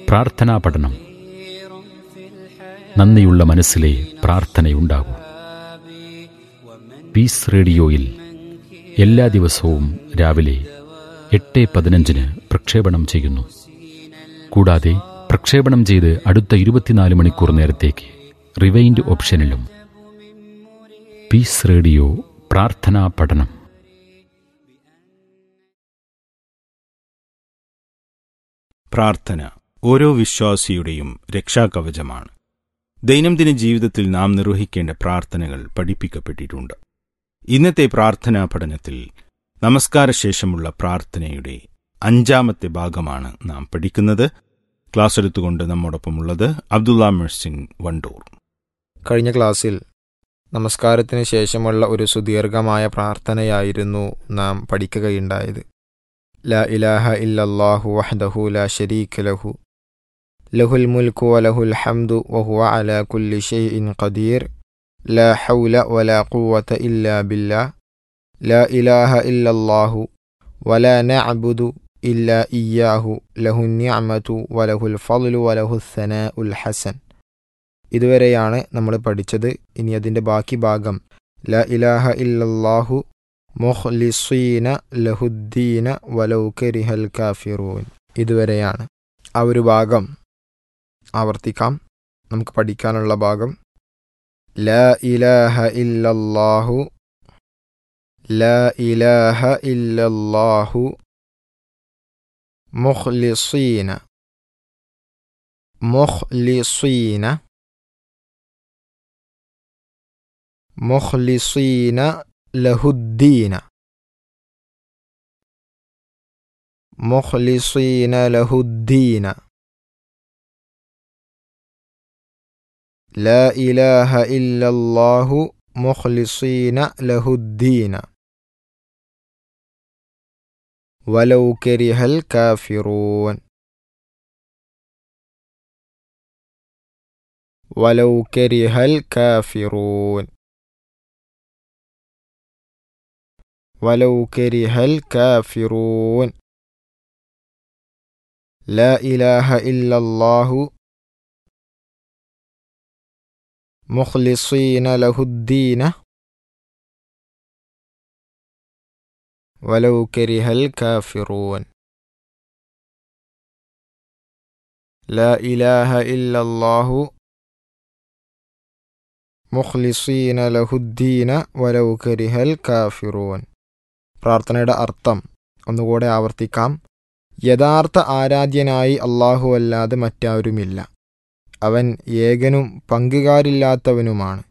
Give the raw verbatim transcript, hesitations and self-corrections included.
പ്രാർത്ഥനാ പഠനം. നന്ദിയുള്ള മനസ്സിലെ പ്രാർത്ഥനയുണ്ടാകൂ. പീസ് റേഡിയോയിൽ എല്ലാ ദിവസവും രാവിലെ എട്ട് പതിനഞ്ചിന് പ്രക്ഷേപണം ചെയ്യുന്നു. കൂടാതെ പ്രക്ഷേപണം ചെയ്ത് അടുത്ത ഇരുപത്തിനാല് മണിക്കൂർ നേരത്തേക്ക് റിവൈൻഡ് ഓപ്ഷനിലും. പീസ് റേഡിയോ പ്രാർത്ഥനാ പഠനം. പ്രാർത്ഥന ഓരോ വിശ്വാസിയുടെയും രക്ഷാകവചമാണ്. ദൈനംദിന ജീവിതത്തിൽ നാം നിർവഹിക്കേണ്ട പ്രാർത്ഥനകൾ പഠിപ്പിക്കപ്പെട്ടിട്ടുണ്ട്. ഇന്നത്തെ പ്രാർത്ഥനാ പഠനത്തിൽ നമസ്കാരശേഷമുള്ള പ്രാർത്ഥനയുടെ അഞ്ചാമത്തെ ഭാഗമാണ് നാം പഠിക്കുന്നത്. ക്ലാസ് എടുത്തുകൊണ്ട് നമ്മോടൊപ്പമുള്ളത് അബ്ദുള്ള മെഴ്സിൻ വണ്ടൂർ. കഴിഞ്ഞ ക്ലാസ്സിൽ നമസ്കാരത്തിന് ശേഷമുള്ള ഒരു സുദീർഘമായ പ്രാർത്ഥനയായിരുന്നു നാം പഠിക്കുകയുണ്ടായത്. ലാ ഇലാഹ ഇല്ലല്ലാഹു വഹ്ദഹു ലാ ശരീക ലഹു ലഹുൽ മുൽക്കു വലഹുൽ ഹംദു വഹുവ അലാ കുല്ലി ഷൈഇൻ ഖദീർ ലാ ഹൗല വലാ ഖുവത ഇല്ലാ ബില്ലാഹ് ലാ ഇലാഹ ഇല്ലല്ലാഹു വലാ നഅ്ബുദു ഇല്ലാ ഇയ്യാഹു ലഹുൻ നിഅമതു വലഹുൽ ഫളു വലഹുസ് സനാഉൽ ഹസൻ. ഇതുവരെയാണ് നമ്മൾ പഠിച്ചത്. ഇനി അതിൻ്റെ ബാക്കി ഭാഗം ലാ ഇലാഹ ഇല്ലല്ലാഹു മുഖ്ലിസീന ലഹുദ്ദീന വലൗ കരിഹൽ കാഫിറൂൻ. ഇതുവരെയാണ്. ആ ഒരു ഭാഗം ആവർത്തിക്കാം. നമുക്ക് പഠിക്കാനുള്ള ഭാഗം ലാ ഇലാഹ ഇല്ലല്ലാഹു ലാ ഇലാഹ ഇല്ലല്ലാഹു മുഖ്ലിസീന മുഖ്ലിസീന മുഖ്ലിസീന ലഹുദ്ദീന മുഖ്ലിസീന ലഹുദ്ദീന ലാ ഇലാഹ ഇല്ലല്ലാഹു മുഖ്ലിസീന ലഹുദ്ദീന വലൗ കരിഹൽ കാഫിറൂൻ വലൗ കരിഹൽ കാഫിറൂൻ വലൗ കരിഹൽ കാഫിറൂൻ. ലാ ഇലാഹ ഇല്ലല്ലാഹു മുഖ്ലിസീന ലഹുദ്ദീന വലൗ കരിഹൽ കാഫിറൂൻ. ലാ ഇലാഹ ഇല്ലല്ലാഹു മുഖ്ലിസീന ലഹുദ്ദീന വലൗ കരിഹൽ കാഫിറൂൻ. പ്രാർത്ഥനയുടെ അർത്ഥം ഒന്നുകൂടെ ആവർത്തിക്കാം. യഥാർത്ഥ ആരാധ്യനായി അല്ലാഹു അല്ലാതെ മറ്റാരുമില്ല. അവൻ ഏകനും പങ്കുകാരില്ലാത്തവനുമാണ്.